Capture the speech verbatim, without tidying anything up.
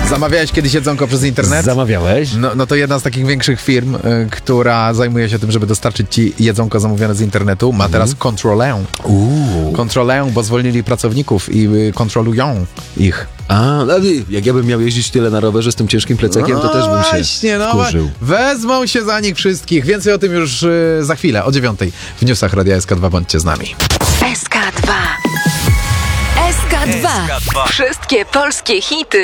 Zamawiałeś kiedyś jedzonko przez internet? Zamawiałeś? No, no to jedna z takich większych firm, y, która zajmuje się tym, żeby dostarczyć ci jedzonko zamówione z internetu, ma teraz kontrolę. Uuu. Kontrolę, bo zwolnili pracowników i y, kontrolują ich. A, no, jak ja bym miał jeździć tyle na rowerze z tym ciężkim plecakiem, to też bym się właśnie, no wkurzył. wezmą się za nich wszystkich. Więcej o tym już y, za chwilę, o dziewiątej w newsach Radia S K dwa. Bądźcie z nami. S K dwa. S K dwa. Wszystkie polskie hity